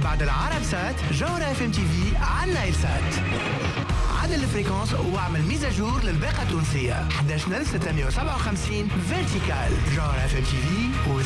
بعد العرب سات جوهرة اف ام تي في على النايل سات. عدل الفريكونس واعمل ميزاجور للباقة التونسية 11657 فيرتيكال. جوهرة اف ام تي في